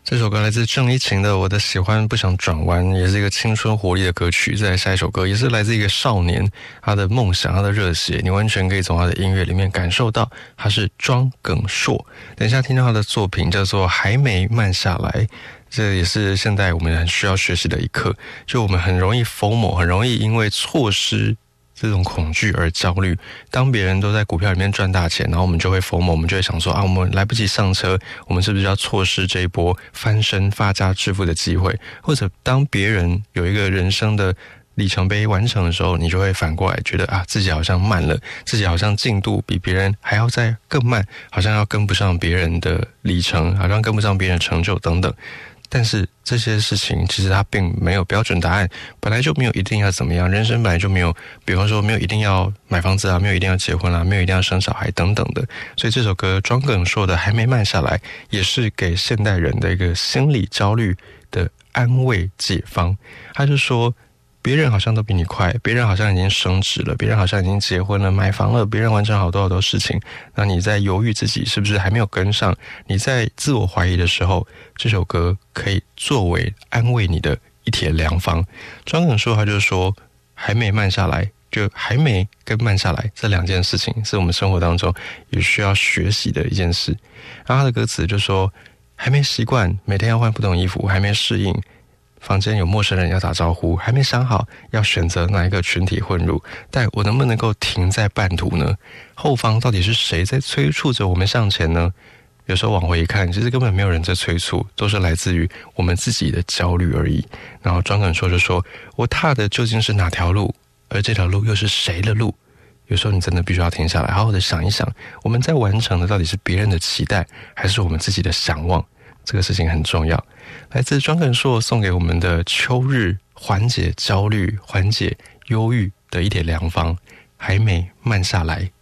这首歌来自郑伊晴的《我的喜欢不想转弯》，也是一个青春活力的歌曲。再来下一首歌也是来自一个少年，他的梦想，他的热血，你完全可以从他的音乐里面感受到他是庄耿硕。等一下听到他的作品叫做《还没慢下来》，这也是现在我们很需要学习的一课。就我们很容易 FOMO， 很容易因为错失这种恐惧而焦虑。当别人都在股票里面赚大钱，然后我们就会 FOMO， 我们就会想说我们来不及上车，我们是不是要错失这一波翻身发家致富的机会？或者当别人有一个人生的里程碑完成的时候，你就会反过来觉得自己好像慢了，自己好像进度比别人还要再更慢，好像要跟不上别人的里程，好像跟不上别人的成就等等。但是这些事情其实它并没有标准答案，本来就没有一定要怎么样，人生本来就没有，比方说没有一定要买房子没有一定要结婚没有一定要生小孩等等的。所以这首歌庄耿硕的《还没慢下来》也是给现代人的一个心理焦虑的安慰解方。他就说别人好像都比你快，别人好像已经升职了，别人好像已经结婚了买房了，别人完成好多好多事情，那你在犹豫自己是不是还没有跟上，你在自我怀疑的时候，这首歌可以作为安慰你的一帖良方。庄耿硕他就说还没慢下来，就还没跟慢下来这两件事情是我们生活当中也需要学习的一件事。然后他的歌词就说还没习惯每天要换不同衣服，还没适应房间有陌生人要打招呼，还没想好要选择哪一个群体混入，但我能不能够停在半途呢？后方到底是谁在催促着我们向前呢？有时候往回一看，其实根本没有人在催促，都是来自于我们自己的焦虑而已。然后庄耿硕就说我踏的究竟是哪条路，而这条路又是谁的路？有时候你真的必须要停下来好好的想一想，我们在完成的到底是别人的期待，还是我们自己的想望？这个事情很重要。来自庄耿硕送给我们的秋日缓解焦虑、缓解忧郁的一帖良方，还没慢下来。